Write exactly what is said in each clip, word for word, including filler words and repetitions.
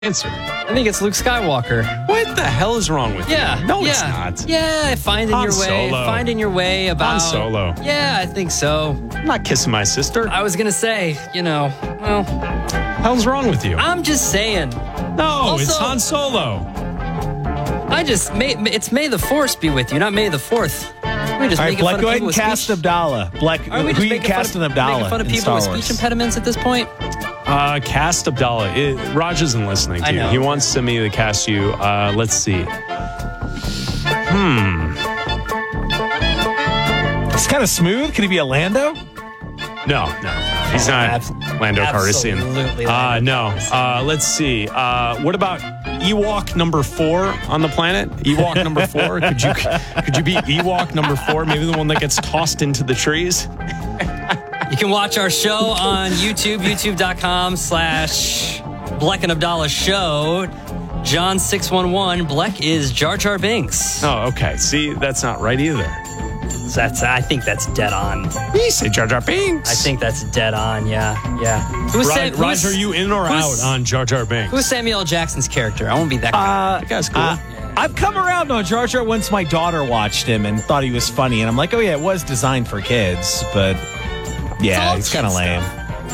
answer? I think it's Luke Skywalker. What the hell is wrong with Yeah. you? No, yeah. it's not. Yeah, finding Han your way. Solo. Finding your way about. Han Solo. Yeah, I think so. I'm not kissing my sister. I was going to say, you know, well, hell's wrong with you? I'm just saying. No, Also- it's Han Solo. I just, may, it's May the Force be with you, not May the fourth. We just All right, making Black, fun go of ahead people and with cast speech. Abdallah. Black, Are we who just you making casting fun of, Abdallah making fun of in people Star with Wars? speech impediments at this point? Uh, cast Abdallah. It, Raj isn't listening I to you. know. He wants me to cast you. Uh, let's see. Hmm. It's kind of smooth. Could he be a Lando? No, no. He's not Abs- Lando Calrissian. absolutely Uh, Lando no. Uh, let's see. Uh, what about Ewok number four on the planet? Ewok number four? Could you could you be Ewok number four? Maybe the one that gets tossed into the trees? You can watch our show on YouTube, youtube.com slash Bleck and Abdallah Show. John six one one, Bleck is Jar Jar Binks. Oh, okay. See, that's not right either. That's, I think that's dead on. You say Jar Jar Binks. I think that's dead on, yeah, yeah. Who's Raj, Sam- Raj, who's- are you in or out who's- on Jar Jar Binks? Who's Samuel L. Jackson's character? I won't be that guy. Uh, That guy's cool. uh, I've come around on Jar Jar once my daughter watched him and thought he was funny. And I'm like, oh, yeah, it was designed for kids. But, yeah, all he's kind of kid lame.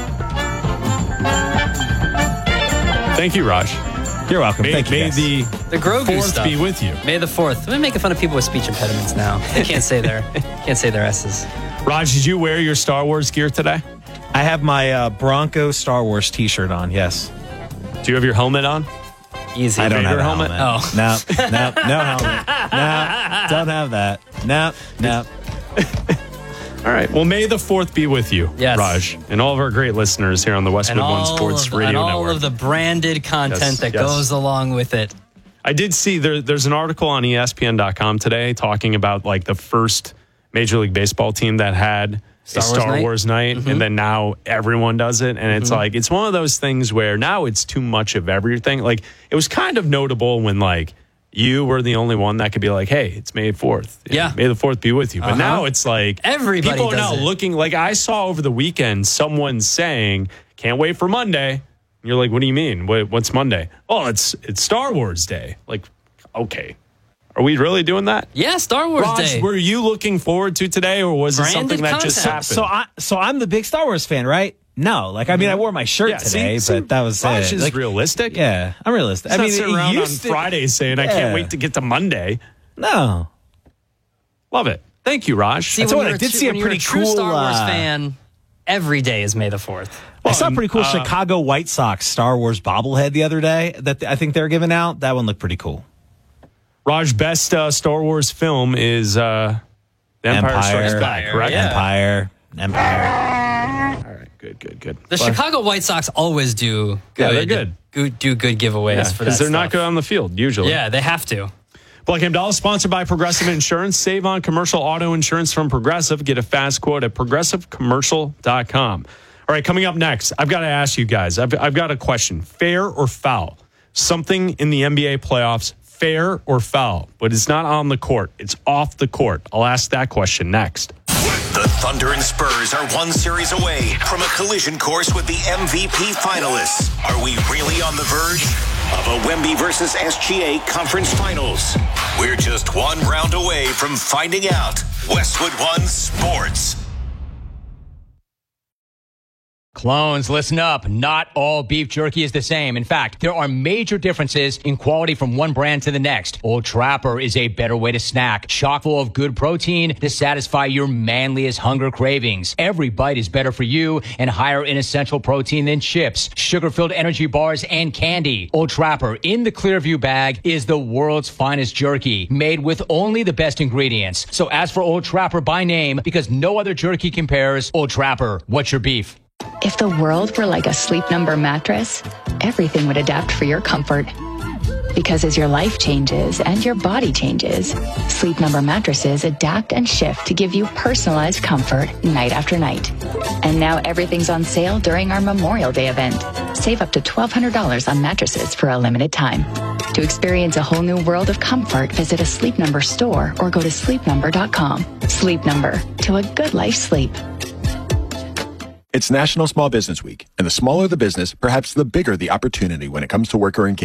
Thank you, Raj. You're welcome. May, Thank you, may guys. the The Grogu fourth stuff. be with you. May the fourth. We're making fun of people with speech impediments now. They can't say their can't say their S's. Raj, did you wear your Star Wars gear today? I have my uh, Bronco Star Wars t-shirt on, yes. Do you have your helmet on? Easy. I don't have Vader a helmet? helmet. Oh. No, no, no helmet. No, don't have that. No, no. All right. Well, may the fourth be with you, Yes. Raj, and all of our great listeners here on the Westwood One Sports of, Radio and all Network. of the branded content Yes, that yes. goes along with it. I did see there, there's an article on E S P N dot com today talking about like the first Major League Baseball team that had Star a Wars Star night? Wars night, Mm-hmm. and then now everyone does it, and it's Mhm. like it's one of those things where now it's too much of everything. Like it was kind of notable when like you were the only one that could be like, hey, it's May fourth. Yeah. May the fourth be with you. But Uh-huh. now it's like Everybody people are does now it. looking like I saw over the weekend someone saying, can't wait for Monday. And you're like, what do you mean? What, what's Monday? Oh, it's it's Star Wars Day. Like, okay. Are we really doing that? Yeah, Star Wars Raj, Day. were you looking forward to today, or was it Branded something that just content. happened? So I so I'm the big Star Wars fan, right? No, like I mean, I wore my shirt Yeah, see- today, see, but that was Raj it. is Like, realistic. yeah, I'm realistic. He's I not mean, sitting it around on used to- Fridays saying, I Yeah. can't wait to get to Monday. No, Love it. Thank you, Raj. See, That's when what you're I a did true- see a when you're pretty true cool, Star Wars uh, fan. Every day is May the fourth. I saw a pretty cool uh, Chicago White Sox Star Wars bobblehead the other day that I think they're giving out. That one looked pretty cool. Raj, best uh, Star Wars film is uh, The Empire, Empire. Strikes Back, correct? Yeah. Empire, Empire. All right, good, good, good. The Well, Chicago White Sox always do good, Yeah, they're good. good- do good giveaways yeah, for that because they're not stuff. good on the field usually. Yeah, they have to. Black and Abdallah, sponsored by Progressive Insurance. Save on commercial auto insurance from Progressive. Get a fast quote at progressive commercial dot com. All right, coming up next, I've got to ask you guys. I've, I've got a question. Fair or foul? Something in the N B A playoffs, fair or foul? But it's not on the court. It's off the court. I'll ask that question next. The Thunder and Spurs are one series away from a collision course with the M V P finalists. Are we really on the verge of a Wemby versus S G A conference finals? We're just one round away from finding out. Westwood One Sports. Clones, listen up. Not all beef jerky is the same. In fact, there are major differences in quality from one brand to the next. Old Trapper is a better way to snack, chock full of good protein to satisfy your manliest hunger cravings. Every bite is better for you and higher in essential protein than chips, sugar-filled energy bars, and candy. Old Trapper in the Clearview bag is the world's finest jerky, made with only the best ingredients. So ask for Old Trapper by name because no other jerky compares. Old Trapper, what's your beef? If the world were like a Sleep Number mattress, everything would adapt for your comfort. Because as your life changes and your body changes, Sleep Number mattresses adapt and shift to give you personalized comfort night after night. And now everything's on sale during our Memorial Day event. Save up to twelve hundred dollars on mattresses for a limited time. To experience a whole new world of comfort, visit a Sleep Number store or go to sleep number dot com. Sleep Number, to a good life sleep. It's National Small Business Week, and the smaller the business, perhaps the bigger the opportunity when it comes to worker engagement.